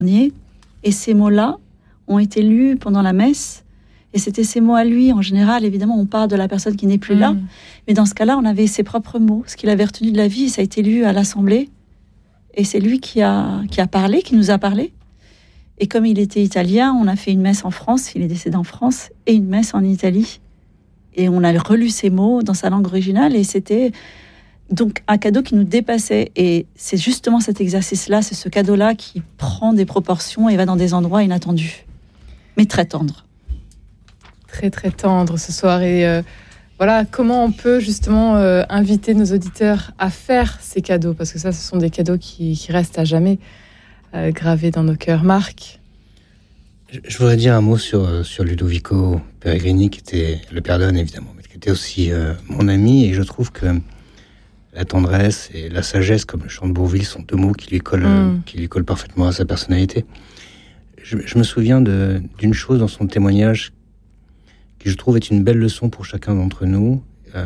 dernier. Et ces mots-là ont été lus pendant la messe. Et c'était ses mots à lui. En général, évidemment, on parle de la personne qui n'est plus là. Mais dans ce cas-là, on avait ses propres mots. Ce qu'il avait retenu de la vie, ça a été lu à l'Assemblée. Et c'est lui qui a parlé, qui nous a parlé. Et comme il était italien, on a fait une messe en France. Il est décédé en France. Et une messe en Italie. Et on a relu ces mots dans sa langue originale. Et c'était donc un cadeau qui nous dépassait. Et c'est justement cet exercice-là, c'est ce cadeau-là qui prend des proportions et va dans des endroits inattendus. Mais très tendres. Très, très tendre ce soir. Et voilà, comment on peut justement inviter nos auditeurs à faire ces cadeaux ? Parce que ça, ce sont des cadeaux qui restent à jamais gravés dans nos cœurs. Marc ? Je voudrais dire un mot sur Ludovico Peregrini, qui était le Père d'Anne, évidemment, mais qui était aussi mon ami. Et je trouve que la tendresse et la sagesse, comme le chant de Bourvil, sont deux mots qui lui collent parfaitement à sa personnalité. Je me souviens d'une chose dans son témoignage qui, je trouve, est une belle leçon pour chacun d'entre nous.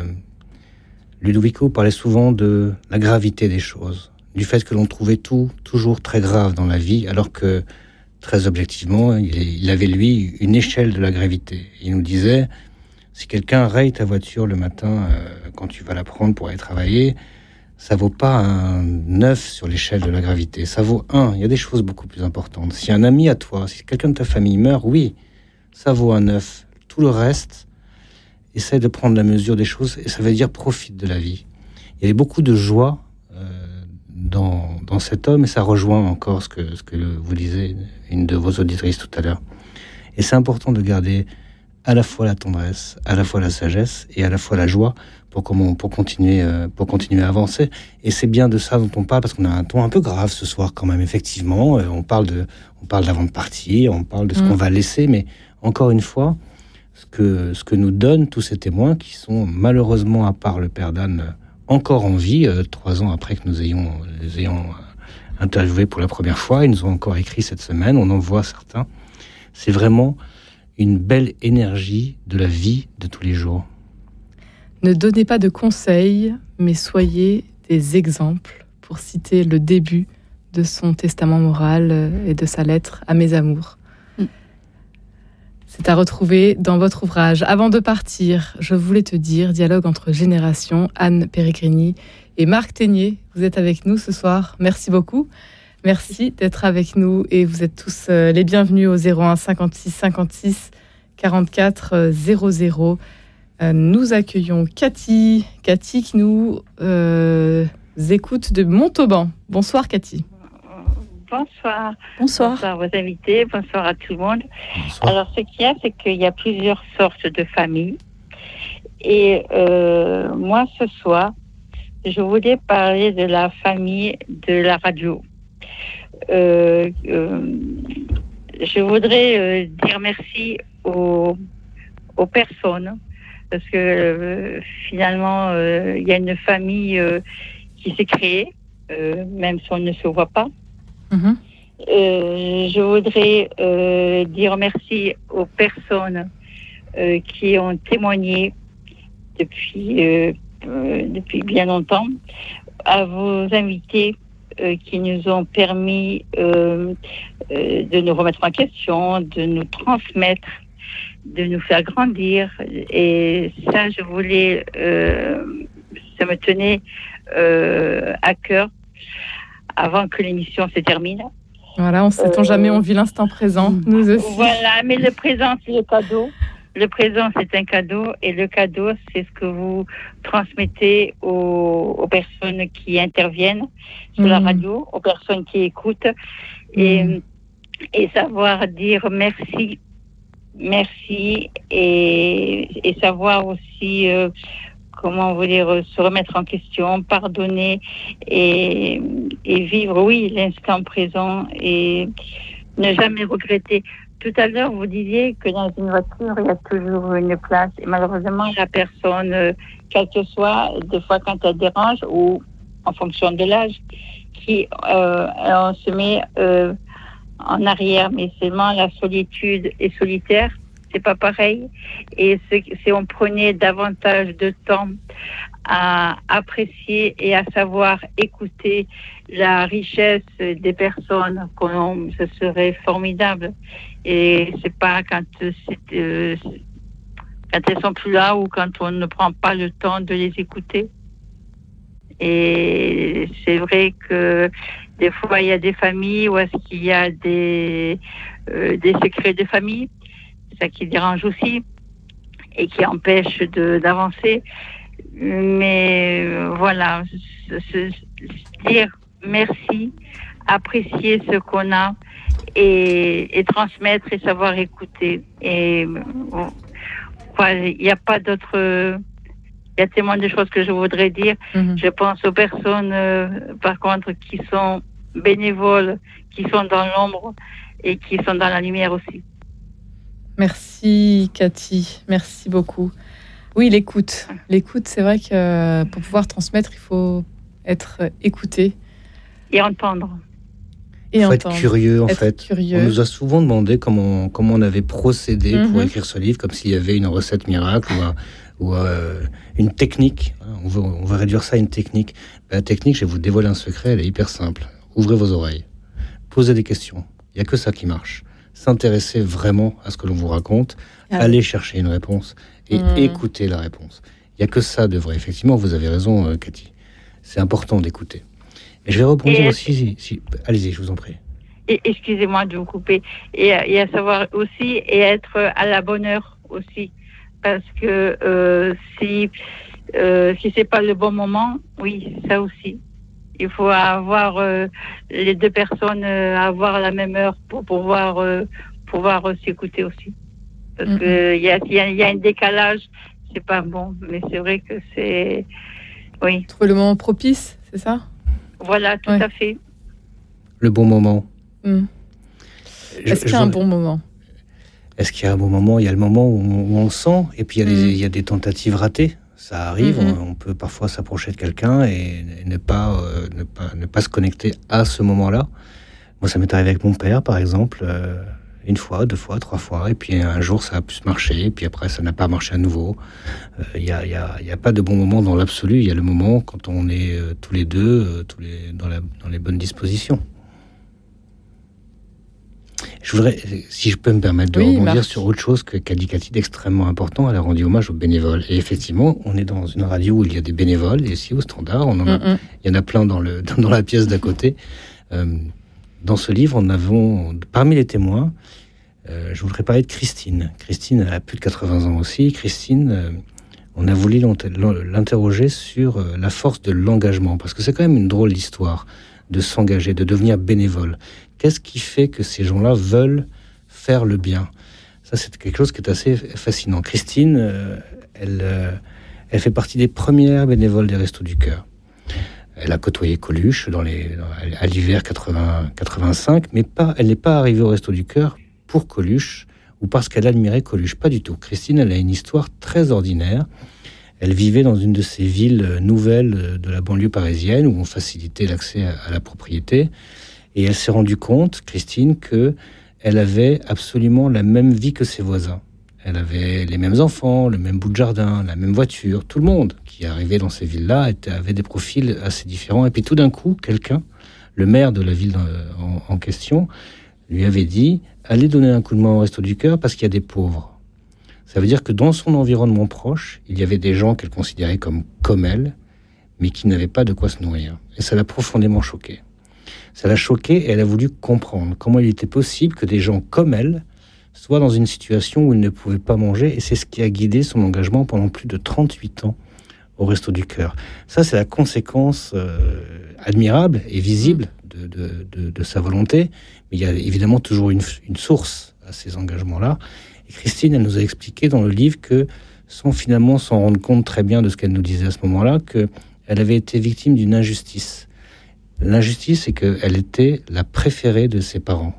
Ludovico parlait souvent de la gravité des choses, du fait que l'on trouvait tout toujours très grave dans la vie, alors que, très objectivement, il avait, lui, une échelle de la gravité. Il nous disait, si quelqu'un raye ta voiture le matin quand tu vas la prendre pour aller travailler, ça vaut pas un 9 sur l'échelle de la gravité, ça vaut 1. Il y a des choses beaucoup plus importantes. Si un ami à toi, si quelqu'un de ta famille meurt, oui, ça vaut un 9. Tout le reste, essaye de prendre la mesure des choses, et ça veut dire profite de la vie. Il y avait beaucoup de joie dans cet homme, et ça rejoint encore ce que vous disiez, une de vos auditrices tout à l'heure. Et c'est important de garder à la fois la tendresse, à la fois la sagesse, et à la fois la joie pour continuer à avancer. Et c'est bien de ça dont on parle, parce qu'on a un ton un peu grave ce soir quand même, effectivement. On parle d'avant de partir, on parle de ce qu'on va laisser, mais encore une fois, ce que nous donnent tous ces témoins qui sont malheureusement, à part le Père d'Anne, encore en vie, 3 ans après que nous les ayons interviewés pour la première fois. Ils nous ont encore écrit cette semaine, on en voit certains. C'est vraiment une belle énergie de la vie de tous les jours. Ne donnez pas de conseils, mais soyez des exemples, pour citer le début de son testament moral et de sa lettre à mes amours. C'est à retrouver dans votre ouvrage. Avant de partir, je voulais te dire, dialogue entre générations, Anne Peregrini et Marc Ténier. Vous êtes avec nous ce soir. Merci beaucoup. Merci d'être avec nous et vous êtes tous les bienvenus au 01 56 56 44 00. Nous accueillons Cathy qui nous écoute de Montauban. Bonsoir Cathy. Bonsoir. Bonsoir. Bonsoir vos invités, bonsoir à tout le monde. Bonsoir. Alors, ce qu'il y a, c'est qu'il y a plusieurs sortes de familles. Et moi, ce soir, je voulais parler de la famille de la radio. Je voudrais dire merci aux personnes, parce que finalement, il y a une famille qui s'est créée, même si on ne se voit pas. Je voudrais dire merci aux personnes qui ont témoigné depuis bien longtemps, à vos invités qui nous ont permis de nous remettre en question, de nous transmettre, de nous faire grandir. Et ça, ça me tenait à cœur avant que l'émission se termine. Voilà, on ne sait-on jamais, on vit l'instant présent, nous aussi. Voilà, mais le présent, c'est le cadeau. Le présent, c'est un cadeau, et le cadeau, c'est ce que vous transmettez aux personnes qui interviennent sur la radio, aux personnes qui écoutent, et savoir dire merci, et savoir aussi comment vous dire, se remettre en question, pardonner et vivre, oui, l'instant présent et ne jamais regretter. Tout à l'heure, vous disiez que dans une voiture, il y a toujours une place. Et malheureusement, la personne, quelle que soit, des fois quand elle dérange ou en fonction de l'âge, on se met en arrière. Mais seulement la solitude est solitaire, c'est pas pareil. Et si on prenait davantage de temps à apprécier et à savoir écouter la richesse des personnes, ce serait formidable. Et c'est pas quand elles sont plus là ou quand on ne prend pas le temps de les écouter. Et c'est vrai que des fois il y a des familles où est-ce qu'il y a des secrets de famille, ça qui dérange aussi et qui empêche d'avancer. Mais voilà, dire merci, apprécier ce qu'on a et transmettre et savoir écouter. Et il n'y a pas d'autre. Il y a tellement de choses que je voudrais dire. Je pense aux personnes, par contre, qui sont bénévoles, qui sont dans l'ombre et qui sont dans la lumière aussi. Merci Cathy, merci beaucoup. Oui, l'écoute. L'écoute, c'est vrai que pour pouvoir transmettre, il faut être écouté. Et entendre. Il faut être curieux, en fait. Curieux. On nous a souvent demandé comment on avait procédé pour écrire ce livre, comme s'il y avait une recette miracle ou une technique. On va réduire ça à une technique. La technique, je vais vous dévoiler un secret, elle est hyper simple. Ouvrez vos oreilles. Posez des questions. Il n'y a que ça qui marche. S'intéresser vraiment à ce que l'on vous raconte, aller chercher une réponse et écouter la réponse. Il n'y a que ça de vrai. Effectivement, vous avez raison, Cathy. C'est important d'écouter. Et je vais rebondir aussi. Allez-y, je vous en prie. Et excusez-moi de vous couper. Et à savoir aussi, et être à la bonne heure aussi. Parce que si c'est pas le bon moment, oui, ça aussi. Il faut avoir les deux personnes avoir la même heure pour pouvoir s'écouter aussi. Parce que il y a un décalage, c'est pas bon. Mais c'est vrai que c'est oui. Trouver le moment propice, c'est ça? Voilà, tout à fait. Le bon moment. Est-ce qu'il y a un bon moment? Est-ce qu'il y a un bon moment? Il y a le moment où on le sent, et puis il y a des tentatives ratées. Ça arrive, on peut parfois s'approcher de quelqu'un et ne pas se connecter à ce moment-là. Moi, ça m'est arrivé avec mon père, par exemple, une fois, 2 fois, 3 fois, et puis un jour, ça a pu se marcher, et puis après, ça n'a pas marché à nouveau. Il y a pas de bon moment dans l'absolu. Il y a le moment quand on est tous les deux, dans les bonnes dispositions. Je voudrais, si je peux me permettre de rebondir sur autre chose qu'a dit Cathy d'extrêmement important. Elle a rendu hommage aux bénévoles. Et effectivement, on est dans une radio où il y a des bénévoles, et ici au Standard, il y en a plein dans la pièce d'à côté. Dans ce livre, parmi les témoins, je voudrais parler de Christine. Christine, elle a plus de 80 ans aussi. Christine, on a voulu l'interroger sur la force de l'engagement, parce que c'est quand même une drôle d'histoire de s'engager, de devenir bénévole. Qu'est-ce qui fait que ces gens-là veulent faire le bien? Ça, c'est quelque chose qui est assez fascinant. Christine, elle fait partie des premières bénévoles des Restos du Cœur. Elle a côtoyé Coluche à l'hiver 80-85, mais elle n'est pas arrivée au Restos du Cœur pour Coluche ou parce qu'elle admirait Coluche. Pas du tout. Christine, elle a une histoire très ordinaire. Elle vivait dans une de ces villes nouvelles de la banlieue parisienne où on facilitait l'accès à la propriété. Et elle s'est rendue compte, Christine, qu'elle avait absolument la même vie que ses voisins. Elle avait les mêmes enfants, le même bout de jardin, la même voiture. Tout le monde qui arrivait dans ces villes-là avait des profils assez différents. Et puis tout d'un coup, quelqu'un, le maire de la ville en question, lui avait dit « Allez donner un coup de main au Resto du Cœur parce qu'il y a des pauvres ». Ça veut dire que dans son environnement proche, il y avait des gens qu'elle considérait comme elle, mais qui n'avaient pas de quoi se nourrir. Et ça l'a profondément choquée. Ça l'a choquée et elle a voulu comprendre comment il était possible que des gens comme elle soient dans une situation où ils ne pouvaient pas manger. Et c'est ce qui a guidé son engagement pendant plus de 38 ans au Resto du Cœur. Ça, c'est la conséquence admirable et visible de sa volonté. Mais il y a évidemment toujours une source à ces engagements-là. Et Christine, elle nous a expliqué dans le livre que, sans finalement s'en rendre compte très bien de ce qu'elle nous disait à ce moment-là, qu'elle avait été victime d'une injustice. L'injustice, c'est qu'elle était la préférée de ses parents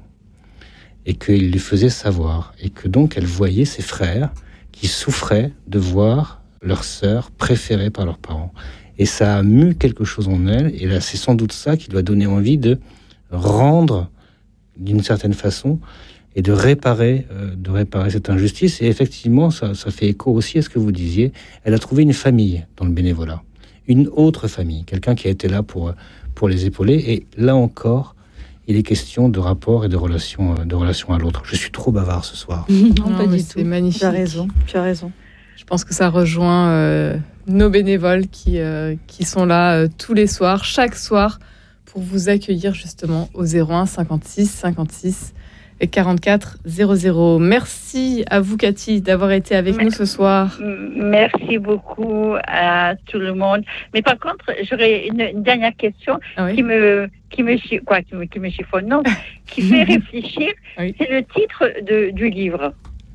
et qu'il lui faisait savoir. Et que donc, elle voyait ses frères qui souffraient de voir leur sœur préférée par leurs parents. Et ça a mu quelque chose en elle. Et là, c'est sans doute ça qui lui a donné envie de rendre, d'une certaine façon, et de réparer cette injustice. Et effectivement, ça fait écho aussi à ce que vous disiez. Elle a trouvé une famille dans le bénévolat, une autre famille, quelqu'un qui a été là pour les épauler. Et là encore, il est question de rapport et de relation à l'autre. Je suis trop bavard ce soir. Non, pas du tout. C'est magnifique. Tu as raison. Je pense que ça rejoint nos bénévoles qui sont là tous les soirs, chaque soir, pour vous accueillir justement au 01 56 56 et 44 00. Merci à vous, Cathy, d'avoir été avec nous ce soir. Merci beaucoup à tout le monde. Mais par contre, j'aurais une dernière question qui me chiffonne, non, qui fait réfléchir. Oui. C'est le titre du livre.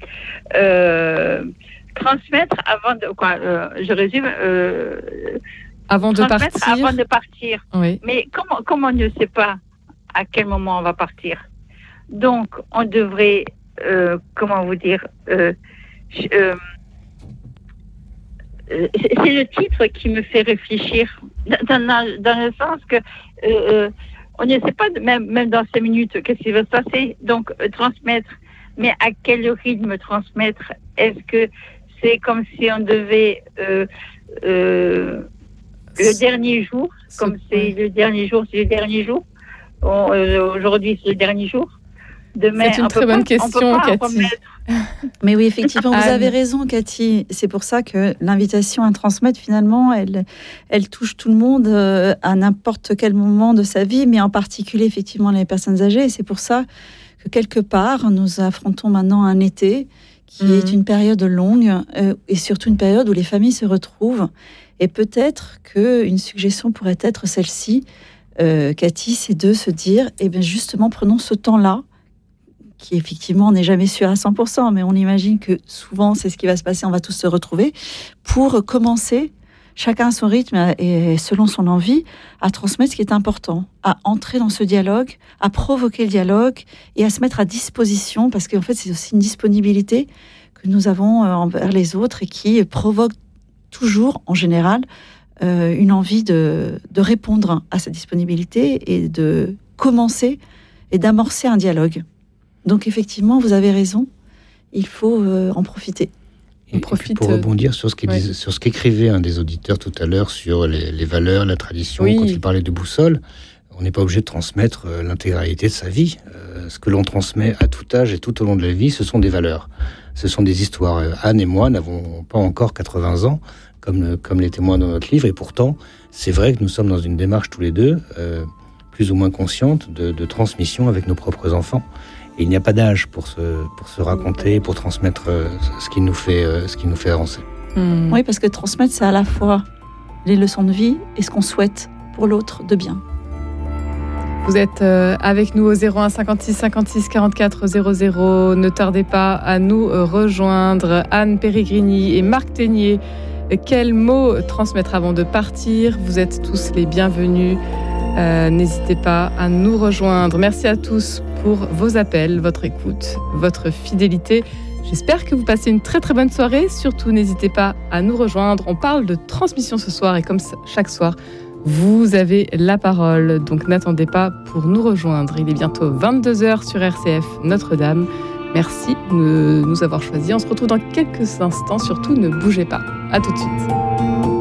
Transmettre avant de je résume. Avant de partir. Oui. Mais comme on ne sait pas à quel moment on va partir, donc on devrait, c'est le titre qui me fait réfléchir, dans le sens que on ne sait pas, même dans 5 minutes, qu'est-ce qui va se passer. Donc transmettre, mais à quel rythme transmettre? Est-ce que c'est comme si on devait le dernier jour, comme c'est le dernier jour, c'est le dernier jour. Aujourd'hui, c'est le dernier jour. Demain, c'est une très bonne question, Cathy. Mais oui, effectivement, vous avez raison, Cathy. C'est pour ça que l'invitation à transmettre, finalement, elle touche tout le monde à n'importe quel moment de sa vie, mais en particulier, effectivement, les personnes âgées. Et c'est pour ça que, quelque part, nous affrontons maintenant un été qui est une période longue et surtout une période où les familles se retrouvent. Et peut-être qu'une suggestion pourrait être celle-ci, Cathy, c'est de se dire, justement, prenons ce temps-là, qui effectivement n'est jamais sûr à 100%, mais on imagine que souvent c'est ce qui va se passer, on va tous se retrouver, pour commencer, chacun à son rythme et selon son envie, à transmettre ce qui est important, à entrer dans ce dialogue, à provoquer le dialogue et à se mettre à disposition, parce qu'en fait c'est aussi une disponibilité que nous avons envers les autres et qui provoque toujours, en général, une envie de répondre à cette disponibilité et de commencer et d'amorcer un dialogue. Donc effectivement, vous avez raison, il faut en profiter. Et pour rebondir sur ce qu'écrivait un des auditeurs tout à l'heure sur les valeurs, la tradition, quand il parlait de boussole, on n'est pas obligé de transmettre l'intégralité de sa vie. Ce que l'on transmet à tout âge et tout au long de la vie, ce sont des valeurs. Ce sont des histoires. Anne et moi n'avons pas encore 80 ans, comme les témoins dans notre livre, et pourtant, c'est vrai que nous sommes dans une démarche tous les deux, plus ou moins consciente, de transmission avec nos propres enfants. Et il n'y a pas d'âge pour se raconter, pour transmettre ce qui nous fait avancer. Oui, parce que transmettre, c'est à la fois les leçons de vie et ce qu'on souhaite pour l'autre de bien. Vous êtes avec nous au 01 56 56 44 00. Ne tardez pas à nous rejoindre. Anne Peregrini et Marc Ténier. Quels mots transmettre avant de partir? Vous êtes tous les bienvenus. N'hésitez pas à nous rejoindre. Merci à tous pour vos appels, votre écoute, votre fidélité. J'espère que vous passez une très très bonne soirée. Surtout, n'hésitez pas à nous rejoindre. On parle de transmission ce soir et comme chaque soir, vous avez la parole. Donc n'attendez pas pour nous rejoindre. Il est bientôt 22h sur RCF Notre-Dame. Merci de nous avoir choisis. On se retrouve dans quelques instants. Surtout, ne bougez pas. À tout de suite.